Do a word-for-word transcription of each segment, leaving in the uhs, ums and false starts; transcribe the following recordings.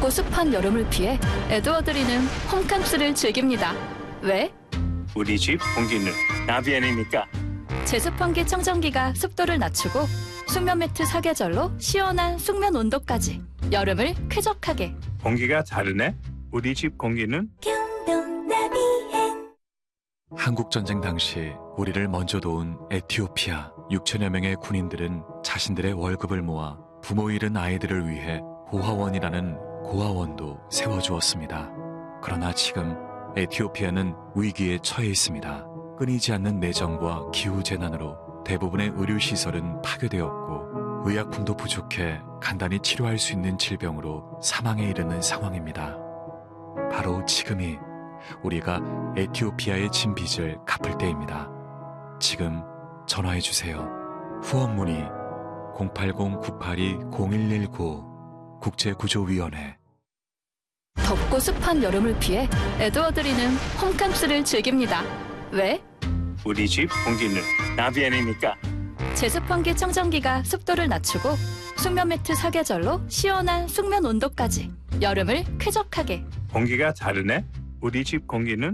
덥고 습한 여름을 피해 에드워드리는 홈캠프를 즐깁니다. 왜? 우리 집 공기는 나비엔이니까. 제습 환기 청정기가 습도를 낮추고 숙면 매트 사계절로 시원한 숙면 온도까지 여름을 쾌적하게. 공기가 다르네. 우리 집 공기는 경동 나비엔. 한국전쟁 당시 우리를 먼저 도운 에티오피아 육천여 명의 군인들은 자신들의 월급을 모아 부모 잃은 아이들을 위해 고아원이라는 고아원도 세워주었습니다. 그러나 지금 에티오피아는 위기에 처해 있습니다. 끊이지 않는 내전과 기후재난으로 대부분의 의료시설은 파괴되었고 의약품도 부족해 간단히 치료할 수 있는 질병으로 사망에 이르는 상황입니다. 바로 지금이 우리가 에티오피아의 진 빚을 갚을 때입니다. 지금 전화해주세요. 후원 문의 공팔공 구팔이 공일일구 국제구조위원회. 덥고 습한 여름을 피해 에드워드리는 홈캠프를 즐깁니다. 왜? 우리 집 공기는 나비엔이니까. 제습 환기 청정기가 습도를 낮추고 숙면 매트 사계절로 시원한 숙면 온도까지 여름을 쾌적하게. 공기가 다르네. 우리 집 공기는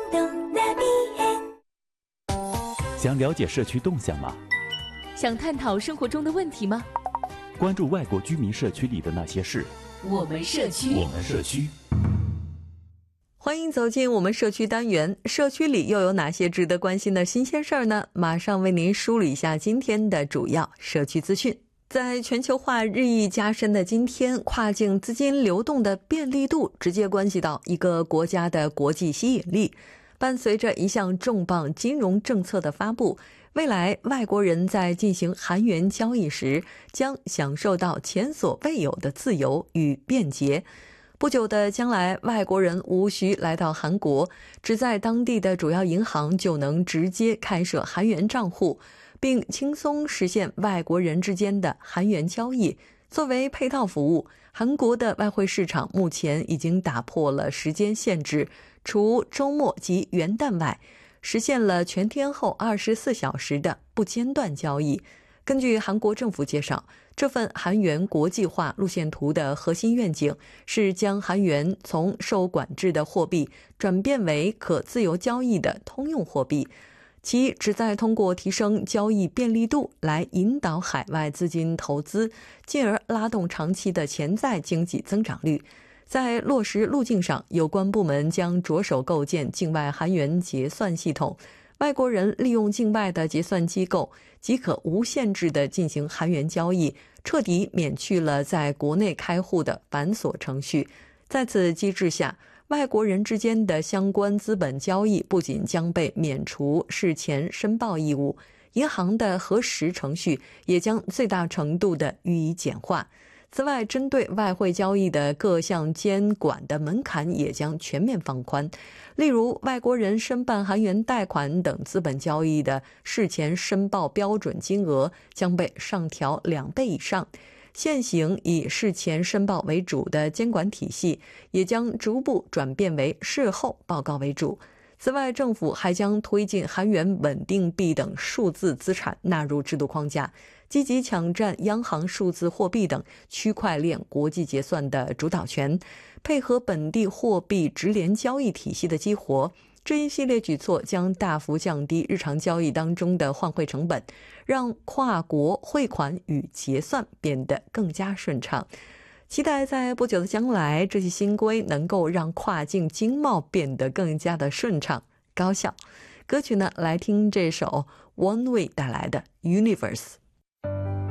경동 나비엔. 想了解社区动向吗？ 想探讨生活中的问题吗？ 关注外国居民社区里的那些事。 我们社区， 我们社区。 欢迎走进我们社区单元，社区里又有哪些值得关心的新鲜事儿呢？马上为您梳理一下今天的主要社区资讯。在全球化日益加深的今天，跨境资金流动的便利度直接关系到一个国家的国际吸引力。伴随着一项重磅金融政策的发布，未来外国人在进行韩元交易时将享受到前所未有的自由与便捷。不久的将来，外国人无需来到韩国，只在当地的主要银行就能直接开设韩元账户，并轻松实现外国人之间的韩元交易。作为配套服务，韩国的外汇市场目前已经打破了时间限制，除周末及元旦外，实现了全天候二十四小时的不间断交易。根据韩国政府介绍，这份韩元国际化路线图的核心愿景是将韩元从受管制的货币转变为可自由交易的通用货币，其旨在通过提升交易便利度来引导海外资金投资，进而拉动长期的潜在经济增长率。在落实路径上，有关部门将着手构建境外韩元结算系统，外国人利用境外的结算机构即可无限制地进行韩元交易，彻底免去了在国内开户的繁琐程序。在此机制下，外国人之间的相关资本交易不仅将被免除事前申报义务，银行的核实程序也将最大程度地予以简化。此外，针对外汇交易的各项监管的门槛也将全面放宽。例如，外国人申办韩元贷款等资本交易的事前申报标准金额将被上调两倍以上。现行以事前申报为主的监管体系也将逐步转变为事后报告为主。此外，政府还将推进韩元稳定币等数字资产纳入制度框架，积极抢占央行数字货币等区块链国际结算的主导权，配合本地货币直连交易体系的激活。这一系列举措将大幅降低日常交易当中的换汇成本，让跨国汇款与结算变得更加顺畅。期待在不久的将来，这些新规能够让跨境经贸变得更加的顺畅高效。歌曲呢，来听这首 One Way 带来的 Universe。